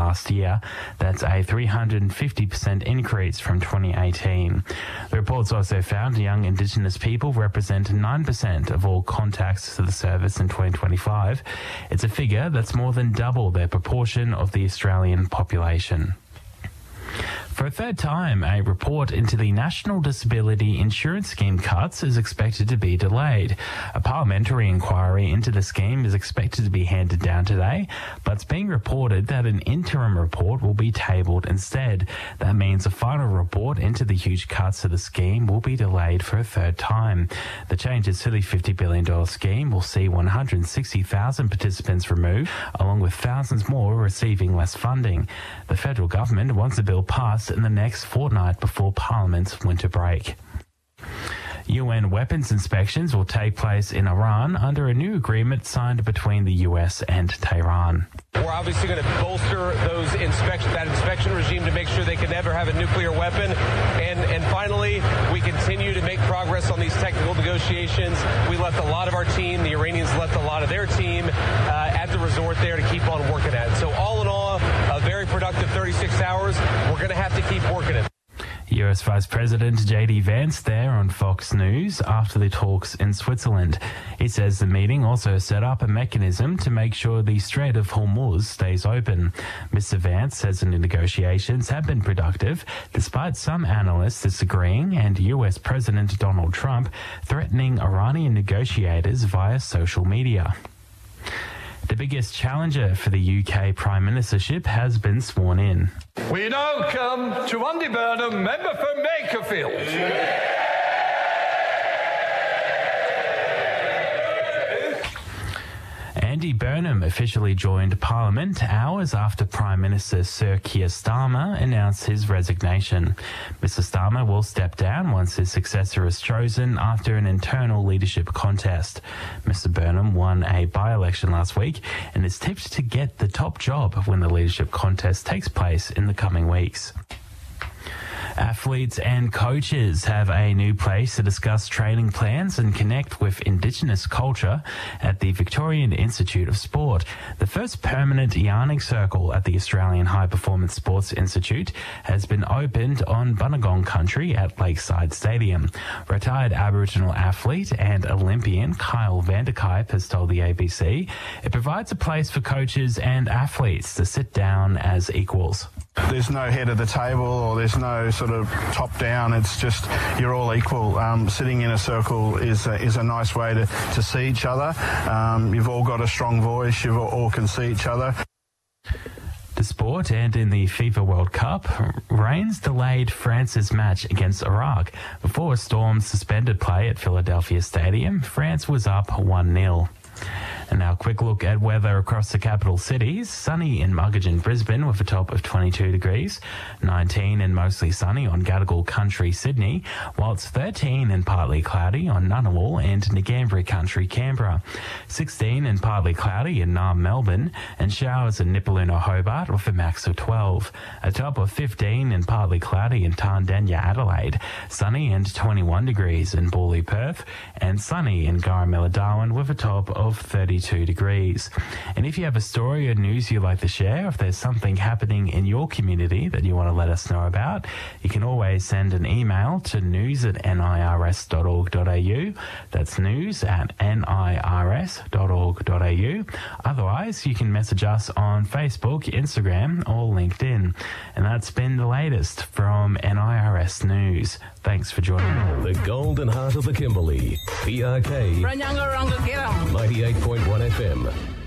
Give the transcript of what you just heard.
last year. That's a 350% increase from 2018. The reports also found young Indigenous people represent 9% of all contacts to the service in 2025. It's a figure that's more than double their proportion of the Australian population. For a third time, a report into the National Disability Insurance Scheme cuts is expected to be delayed. A parliamentary inquiry into the scheme is expected to be handed down today, but it's being reported that an interim report will be tabled instead. That means a final report into the huge cuts to the scheme will be delayed for a third time. The changes to the $50 billion scheme will see 160,000 participants removed, along with thousands more receiving less funding. The federal government wants the bill passed in the next fortnight before Parliament's winter break. UN weapons inspections will take place in Iran under a new agreement signed between the US and Tehran. We're obviously going to bolster that inspection regime to make sure they can never have a nuclear weapon. And finally, we continue to make progress on these technical negotiations. We left a lot of our team. The Iranians left a lot of their team at the resort there to keep on working at it. So all in all, a very productive 36 hours. We're going to have to keep working it. US Vice President J.D. Vance there on Fox News after the talks in Switzerland. He says the meeting also set up a mechanism to make sure the Strait of Hormuz stays open. Mr. Vance says the negotiations have been productive, despite some analysts disagreeing and US President Donald Trump threatening Iranian negotiators via social media. The biggest challenger for the UK Prime Ministership has been sworn in. We now come to Andy Burnham, member for Makerfield. Andy Burnham officially joined Parliament hours after Prime Minister Sir Keir Starmer announced his resignation. Mr. Starmer will step down once his successor is chosen after an internal leadership contest. Mr. Burnham won a by-election last week and is tipped to get the top job when the leadership contest takes place in the coming weeks. Athletes and coaches have a new place to discuss training plans and connect with Indigenous culture at the Victorian Institute of Sport. The first permanent yarning circle at the Australian High Performance Sports Institute has been opened on Bunagong country at Lakeside Stadium. Retired Aboriginal athlete and Olympian Kyle Vanderkype has told the ABC it provides a place for coaches and athletes to sit down as equals. There's no head of the table or there's no sort of top down. It's just you're all equal. Sitting in a circle is a nice way to see each other. You've all got a strong voice. You all can see each other. The sport and in the FIFA World Cup, rains delayed France's match against Iraq. Before Storm suspended play at Philadelphia Stadium, France was up 1-0. And now a quick look at weather across the capital cities. Sunny in Muggeridge, Brisbane with a top of 22 degrees. 19 and mostly sunny on Gadigal Country, Sydney. While it's 13 and partly cloudy on Ngunnawal and Ngambri Country, Canberra. 16 and partly cloudy in Naarm, Melbourne. And showers in Nipaluna, Hobart with a max of 12. A top of 15 and partly cloudy in Tandenya, Adelaide. Sunny and 21 degrees in Borley, Perth. And sunny in Garamilla, Darwin with a top of 32 degrees. And if you have a story or news you'd like to share, if there's something happening in your community that you want to let us know about, you can always send an email to news@nirs.org.au. That's news@nirs.org.au. Otherwise, you can message us on Facebook, Instagram, or LinkedIn. And that's been the latest from NIRS News. Thanks for joining me. The Golden Heart of the Kimberley, PRK 98.1 FM.